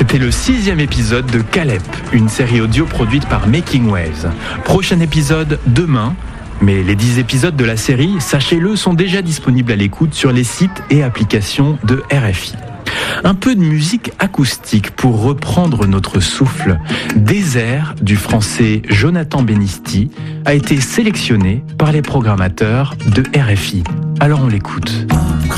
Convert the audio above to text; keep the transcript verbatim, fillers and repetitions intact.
C'était le sixième épisode de Calep, une série audio produite par Making Waves. Prochain épisode demain, mais les dix épisodes de la série, sachez-le, sont déjà disponibles à l'écoute sur les sites et applications de R F I. Un peu de musique acoustique pour reprendre notre souffle. Désert du français Jonathan Benisti a été sélectionné par les programmateurs de R F I. Alors on l'écoute.